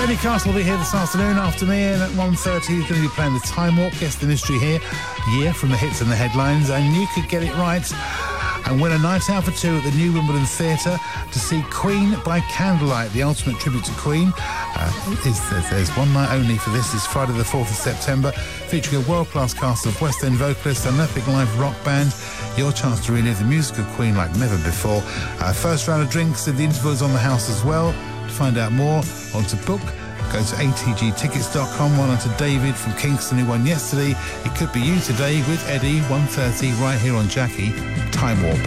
Eddie Castle will be here this afternoon after me, and at 1:30 he's going to be playing the Time Warp. Guess the mystery here, from the hits and the headlines, and you could get it right and win a night out for two at the New Wimbledon Theatre to see Queen by Candlelight, the ultimate tribute to Queen. There's one night only for this. It's Friday the 4th of September, featuring a world-class cast of West End vocalists and an epic live rock band. Your chance to relive the music of Queen like never before. First round of drinks, the intervals on the house as well. To find out more, or to book, go to atgtickets.com. One on to David from Kingston who won yesterday. It could be you today with Eddie, 1:30 right here on Jackie. Time Warp.